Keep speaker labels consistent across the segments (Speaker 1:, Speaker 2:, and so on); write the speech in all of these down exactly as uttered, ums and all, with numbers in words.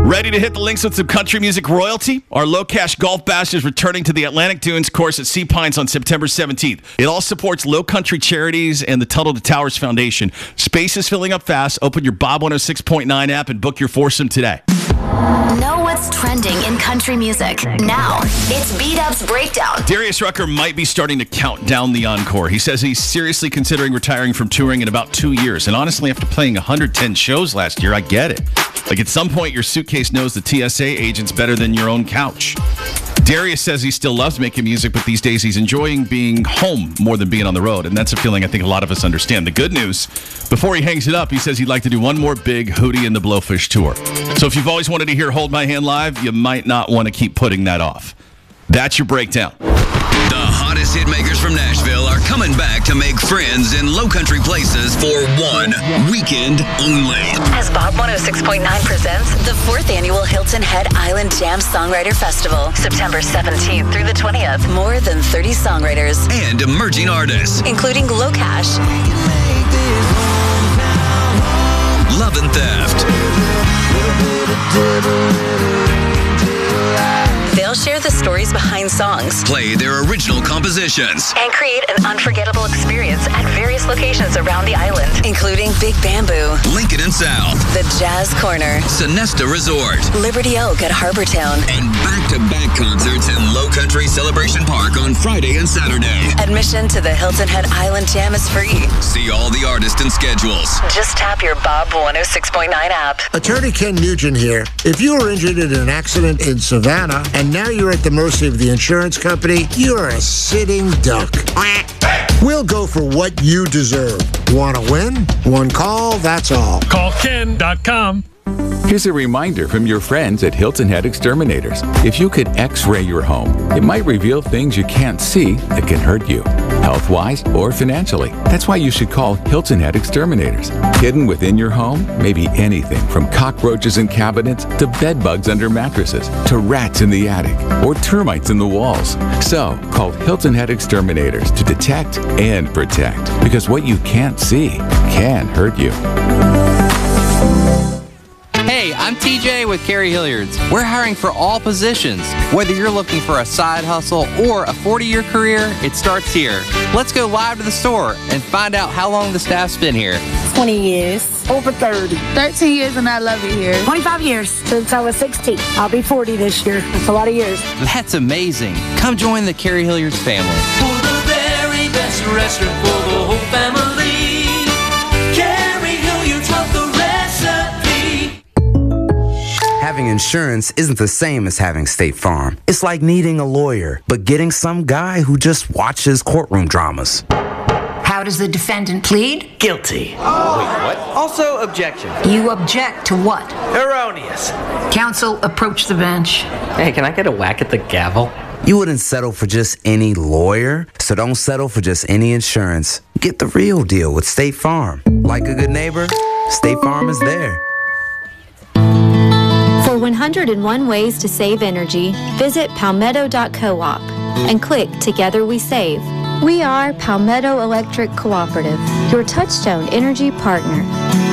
Speaker 1: Ready to hit the links with some country music royalty? Our Low Cash Golf Bash is returning to the Atlantic Dunes course at Sea Pines on September seventeenth. It all supports low country charities and the Tunnel to Towers Foundation. Space is filling up fast. Open your Bob one oh six point nine app and book your foursome today.
Speaker 2: Know what's trending in country music. Now, it's B-Dub's Breakdown.
Speaker 1: Darius Rucker might be starting to count down the encore. He says he's seriously considering retiring from touring in about two years. And honestly, after playing one hundred ten shows last year, I get it. Like, at some point, your suitcase knows the T S A agents better than your own couch. Darius says he still loves making music, but these days he's enjoying being home more than being on the road. And that's a feeling I think a lot of us understand. The good news, before he hangs it up, he says he'd like to do one more big Hootie and the Blowfish tour. So if you've always wanted to hear Hold My Hand live, you might not want to keep putting that off. That's your breakdown.
Speaker 3: The hottest hitmakers from Nashville are coming back to make friends in low country places for one weekend only.
Speaker 2: As Bob one oh six point nine presents the fourth annual Hilton Head Island Jam Songwriter Festival, September seventeenth through the twentieth. More than thirty songwriters
Speaker 3: and emerging artists,
Speaker 2: including Low Cash,
Speaker 3: Love and Theft.
Speaker 2: They'll share the stories behind songs,
Speaker 3: play their original compositions,
Speaker 2: and create an unforgettable experience at various locations around the island, including Big Bamboo,
Speaker 3: Lincoln and South,
Speaker 2: the Jazz Corner,
Speaker 3: Sonesta Resort,
Speaker 2: Liberty Oak at Harbortown,
Speaker 3: and back-to-back concerts in Low Country Celebration Park on Friday and Saturday.
Speaker 2: Admission to the Hilton Head Island Jam is free.
Speaker 3: See all the artists and schedules.
Speaker 2: Just tap your Bob one oh six point nine app.
Speaker 4: Attorney Ken Nugent here. If you were injured in an accident in Savannah and now you're at the mercy of the insurance company, you're a sitting duck. We'll go for what you deserve. Want to win? One call, that's all.
Speaker 5: Call Ken dot com.
Speaker 6: Here's a reminder from your friends at Hilton Head Exterminators. If you could x-ray your home, it might reveal things you can't see that can hurt you, health-wise or financially. That's why you should call Hilton Head Exterminators. Hidden within your home may be anything from cockroaches in cabinets to bed bugs under mattresses to rats in the attic or termites in the walls. So, call Hilton Head Exterminators to detect and protect, because what you can't see can hurt you.
Speaker 7: Hey, I'm T J with Carrie Hilliards. We're hiring for all positions. Whether you're looking for a side hustle or a forty-year career, it starts here. Let's go live to the store and find out how long the staff's been here.
Speaker 8: twenty years. Over thirty. thirteen years and I love it here. twenty-five years since I was sixteen. I'll be forty this year. That's a lot of years.
Speaker 7: That's amazing. Come join the Carrie Hilliards family.
Speaker 9: For the very best restaurant for the whole family. Carrie Hilliards wrote the recipe.
Speaker 10: Having insurance isn't the same as having State Farm. It's like needing a lawyer, but getting some guy who just watches courtroom dramas.
Speaker 11: How does the defendant plead?
Speaker 9: Guilty.
Speaker 7: Oh. Wait, what? Also, objection.
Speaker 11: You object to what?
Speaker 9: Erroneous.
Speaker 11: Counsel, approach the bench.
Speaker 7: Hey, can I get a whack at the gavel?
Speaker 10: You wouldn't settle for just any lawyer, so don't settle for just any insurance. Get the real deal with State Farm. Like a good neighbor, State Farm is there.
Speaker 12: For one hundred one ways to save energy, visit palmetto dot coop and click Together We Save. We are Palmetto Electric Cooperative, your Touchstone energy partner.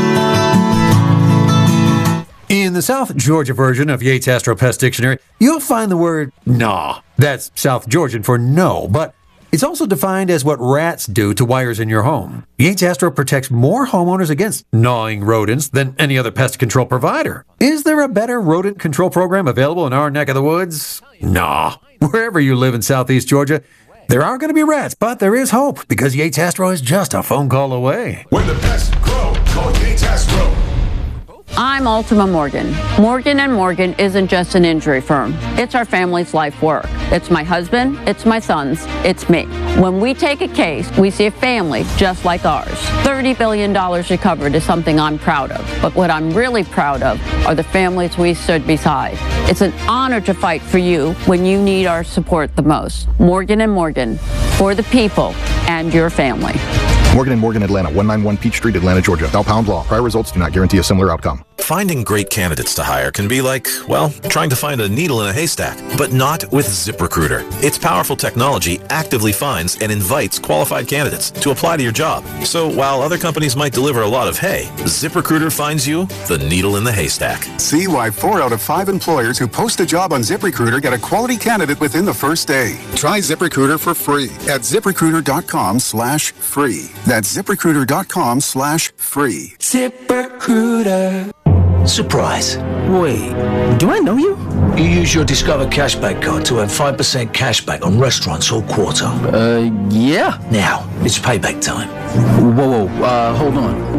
Speaker 13: In the South Georgia version of Yates Astro Pest Dictionary, you'll find the word gnaw. That's South Georgian for no, but it's also defined as what rats do to wires in your home. Yates Astro protects more homeowners against gnawing rodents than any other pest control provider. Is there a better rodent control program available in our neck of the woods? Nah. Wherever you live in Southeast Georgia, there are going to be rats, but there is hope, because Yates Astro is just a phone call away.
Speaker 14: When the pests grow, call Yates Astro.
Speaker 15: I'm Ultima Morgan. Morgan and Morgan isn't just an injury firm. It's our family's life work. It's my husband, it's my sons, it's me. When we take a case, we see a family just like ours. thirty billion dollars recovered is something I'm proud of. But what I'm really proud of are the families we stood beside. It's an honor to fight for you when you need our support the most. Morgan and Morgan, for the people and your family.
Speaker 16: Morgan and Morgan, Atlanta, one ninety-one Peach Street, Atlanta, Georgia. Bell Pound Law. Prior results do not guarantee a similar outcome. Finding great candidates to hire can be like, well, trying to find a needle in a haystack, but not with ZipRecruiter. Its powerful technology actively finds and invites qualified candidates to apply to your job. So while other companies might deliver a lot of hay, ZipRecruiter finds you the needle in the haystack.
Speaker 17: See why four out of five employers who post a job on ZipRecruiter get a quality candidate within the first day. Try ZipRecruiter for free at ZipRecruiter.com slash free. That's ZipRecruiter.com slash free.
Speaker 18: ZipRecruiter. Surprise. Wait, do I know you? You use your Discover Cashback card to earn five percent cashback on restaurants all quarter. Uh, yeah. Now, it's payback time. Whoa, whoa, uh, hold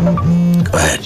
Speaker 18: on. Go ahead.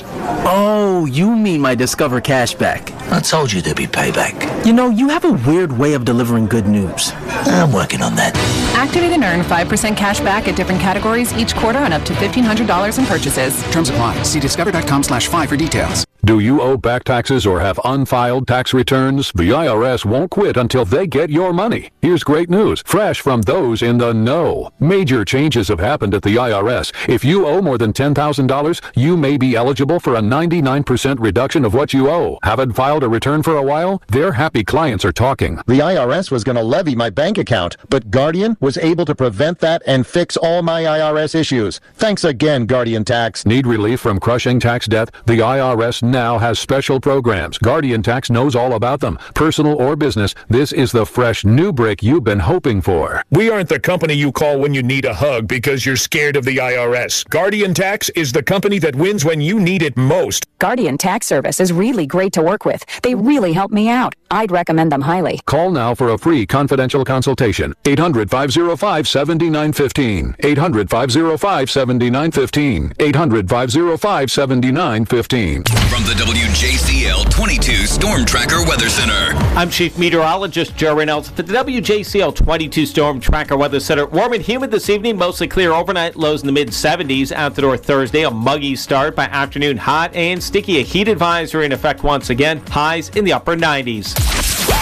Speaker 18: Oh, you mean my Discover Cashback. I told you there'd be payback. You know, you have a weird way of delivering good news. I'm working on that.
Speaker 19: Activate and earn five percent cash back at different categories each quarter on up to fifteen hundred dollars in purchases.
Speaker 20: Terms apply. See discover.com slash five for details.
Speaker 21: Do you owe back taxes or have unfiled tax returns? The I R S won't quit until they get your money. Here's great news, fresh from those in the know. Major changes have happened at the I R S. If you owe more than ten thousand dollars, you may be eligible for a ninety-nine percent reduction of what you owe. Haven't filed a return for a while? Their happy clients are talking.
Speaker 22: The I R S was going to levy my bank account, but Guardian was able to prevent that and fix all my I R S issues. Thanks again, Guardian Tax.
Speaker 21: Need relief from crushing tax debt? The I R S now has special programs. Guardian Tax knows all about them. Personal or business, this is the fresh new break you've been hoping for.
Speaker 5: We aren't the company you call when you need a hug because you're scared of the I R S. Guardian Tax is the company that wins when you need it most.
Speaker 23: Guardian Tax Service is really great to work with. They really help me out. I'd recommend them highly.
Speaker 21: Call now for a free confidential consultation. eight hundred, five oh five, seven nine one five. eight hundred, five oh five, seven nine one five. eight hundred, five oh five, seven nine one five.
Speaker 3: From the W J C L twenty-two Storm Tracker Weather Center.
Speaker 24: I'm Chief Meteorologist Joe Reynolds for the W J C L twenty-two Storm Tracker Weather Center. Warm and humid this evening, mostly clear overnight, lows in the mid seventies. Out the door Thursday, a muggy start. By afternoon, hot and sticky. A heat advisory in effect once again. Highs in the upper nineties.